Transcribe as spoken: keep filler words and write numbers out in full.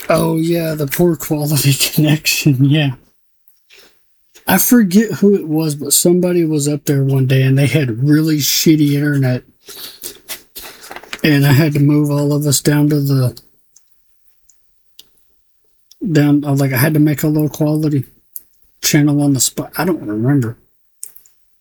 Oh yeah, the poor quality connection. Yeah. I forget who it was, but somebody was up there one day and they had really shitty internet. And I had to move all of us down to the down like I had to make a low quality channel on the spot. I don't remember.